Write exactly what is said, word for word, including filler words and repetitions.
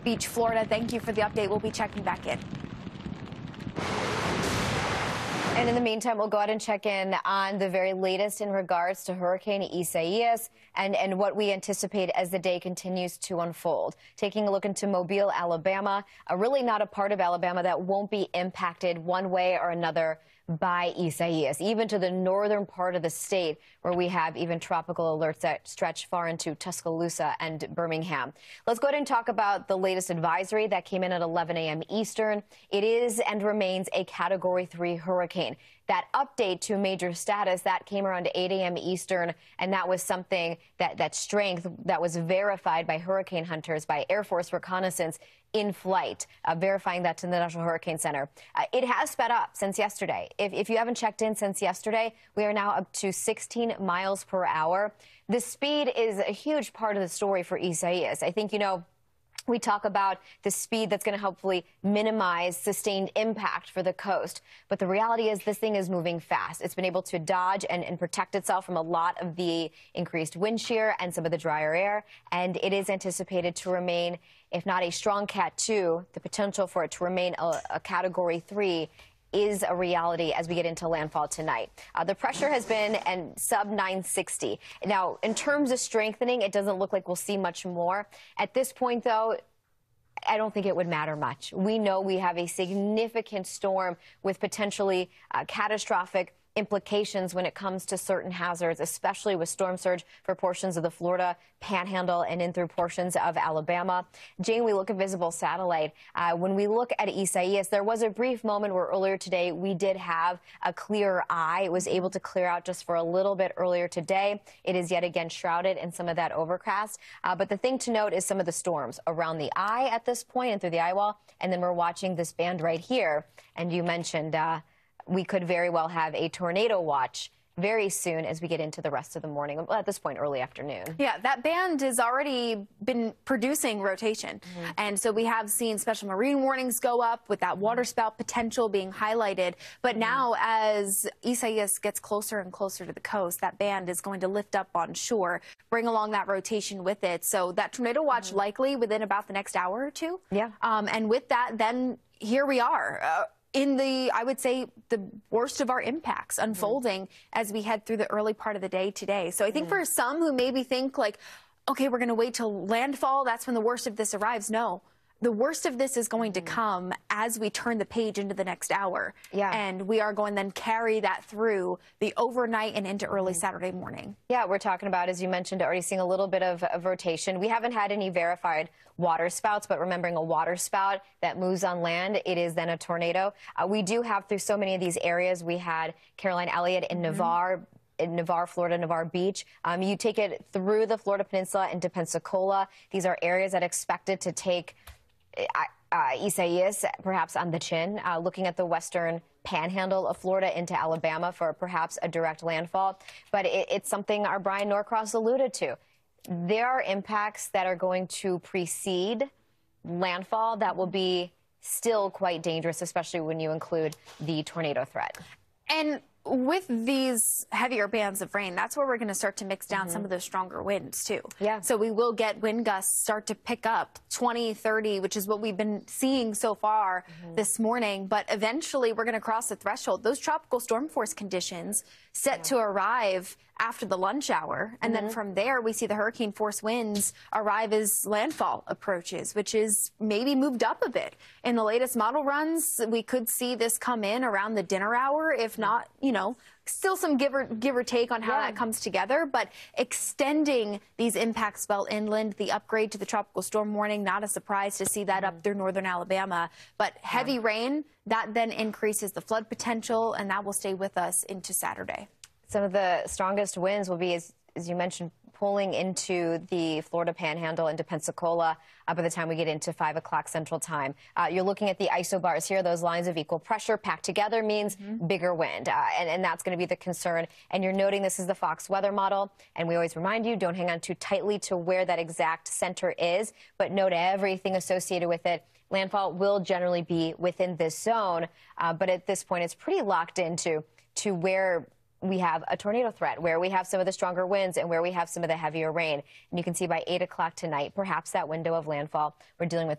Beach, Florida. Thank you for the update. We'll be checking back in. And in the meantime, we'll go ahead and check in on the very latest in regards to Hurricane Isaias and, and what we anticipate as the day continues to unfold. Taking a look into Mobile, Alabama, uh, really not a part of Alabama that won't be impacted one way or another by Isaias, even to the northern part of the state where we have even tropical alerts that stretch far into Tuscaloosa and Birmingham. Let's go ahead and talk about the latest advisory that came in at eleven a m Eastern. It is and remains a Category three hurricane. That update to major status, that came around eight a m Eastern, and that was something that, that strength that was verified by hurricane hunters, by Air Force reconnaissance in flight, uh, verifying that to the National Hurricane Center. Uh, it has sped up since yesterday. If, if you haven't checked in since yesterday, we are now up to sixteen miles per hour. The speed is a huge part of the story for Isaias. I think, you know, we talk about the speed that's going to hopefully minimize sustained impact for the coast. But the reality is this thing is moving fast. It's been able to dodge and, and protect itself from a lot of the increased wind shear and some of the drier air. And it is anticipated to remain, if not a strong Cat two, the potential for it to remain a, a Category three is a reality as we get into landfall tonight. Uh, the pressure has been and sub nine sixty. Now, in terms of strengthening, it doesn't look like we'll see much more. At this point, though, I don't think it would matter much. We know we have a significant storm with potentially uh, catastrophic implications when it comes to certain hazards, especially with storm surge for portions of the Florida Panhandle and in through portions of Alabama. Jane, we look at visible satellite. Uh, when we look at Isaias, there was a brief moment where earlier today we did have a clear eye. It was able to clear out just for a little bit earlier today. It is yet again shrouded in some of that overcast. Uh, but the thing to note is some of the storms around the eye at this point and through the eye wall. And then we're watching this band right here. And you mentioned uh, we could very well have a tornado watch very soon as we get into the rest of the morning. Well, at this point, early afternoon. Yeah, that band has already been producing rotation. Mm-hmm. And so we have seen special marine warnings go up with that waterspout potential being highlighted. But mm-hmm. now as Isaias gets closer and closer to the coast, that band is going to lift up on shore, bring along that rotation with it. So that tornado watch mm-hmm. likely within about the next hour or two. Yeah. Um, and with that, then here we are. Uh, in the, I would say, the worst of our impacts unfolding mm-hmm. as we head through the early part of the day today. So I think mm-hmm. for some who maybe think like, okay, we're going to wait till landfall, that's when the worst of this arrives. No. The worst of this is going to come as we turn the page into the next hour. Yeah. And we are going to then carry that through the overnight and into early Saturday morning. Yeah, we're talking about, as you mentioned, already seeing a little bit of, of rotation. We haven't had any verified water spouts, but remembering a water spout that moves on land, it is then a tornado. Uh, we do have through so many of these areas. We had Caroline Elliott in mm-hmm. Navarre. In Navarre, Florida, Navarre Beach. Um, you take it through the Florida Peninsula into Pensacola. These are areas that are expected to take Uh, Isaias, perhaps on the chin, uh, looking at the western panhandle of Florida into Alabama for perhaps a direct landfall. But it, it's something our Brian Norcross alluded to. There are impacts that are going to precede landfall that will be still quite dangerous, especially when you include the tornado threat. And with these heavier bands of rain, that's where we're going to start to mix down mm-hmm. some of those stronger winds, too. Yeah. So we will get wind gusts start to pick up twenty, thirty, which is what we've been seeing so far mm-hmm. this morning. But eventually we're going to cross the threshold. Those tropical storm force conditions set yeah. to arrive after the lunch hour. And mm-hmm. then from there, we see the hurricane force winds arrive as landfall approaches, which is maybe moved up a bit. In the latest model runs, we could see this come in around the dinner hour, if not, you know, still some give or, give or take on how yeah. that comes together, but extending these impacts well inland, the upgrade to the tropical storm warning, not a surprise to see that mm-hmm. up through northern Alabama. But heavy yeah. rain, that then increases the flood potential, and that will stay with us into Saturday. Some of the strongest winds will be, as, as you mentioned, pulling into the Florida Panhandle, into Pensacola, uh, by the time we get into five o'clock Central Time. Uh, you're looking at the isobars here. Those lines of equal pressure packed together means mm-hmm. bigger wind, uh, and, and that's going to be the concern. And you're noting this is the Fox weather model, and we always remind you, don't hang on too tightly to where that exact center is, but note everything associated with it. Landfall will generally be within this zone, uh, but at this point, it's pretty locked into to where we have a tornado threat, where we have some of the stronger winds and where we have some of the heavier rain. And you can see by eight o'clock tonight, perhaps that window of landfall, we're dealing with